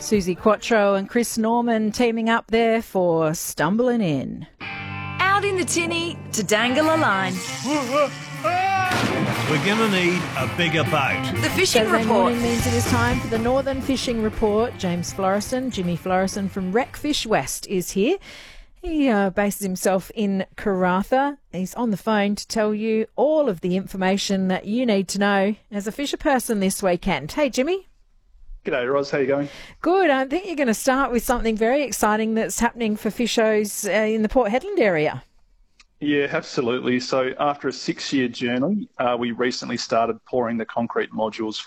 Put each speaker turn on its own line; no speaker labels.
Susie Quattro and Chris Norman teaming up there for Stumbling In.
Out in the tinny to dangle a line.
We're going to need a bigger boat.
The Fishing
Saturday
Report.
morning means it is time for the Northern Fishing Report. James Florison, Jimmy Florison from Wreckfish West is here. He bases himself in Karratha. He's on the phone to tell you all of the information that you need to know as a fisher person this weekend. Hey, Jimmy.
G'day, Roz. How you going?
Good. I think you're going to start with something very exciting that's happening for fishers in the Port Hedland area.
Yeah, absolutely. So after a 6-year journey, we recently started pouring the concrete modules